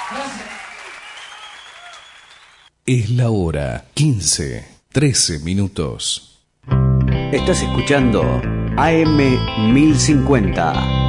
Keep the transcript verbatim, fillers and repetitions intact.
Es la hora quince, trece minutos. Estás escuchando A M mil cincuenta.